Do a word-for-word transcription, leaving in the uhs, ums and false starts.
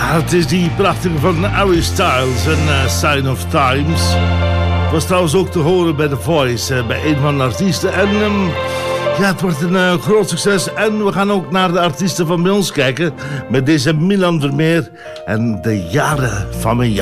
het is die prachtige van Harry Styles en uh, Sign of Times. Het was trouwens ook te horen bij The Voice, uh, bij een van de artiesten. En um, ja, het wordt een uh, groot succes. En we gaan ook naar de artiesten van bij ons kijken met deze Milan Vermeer en de jaren van mijn jaar.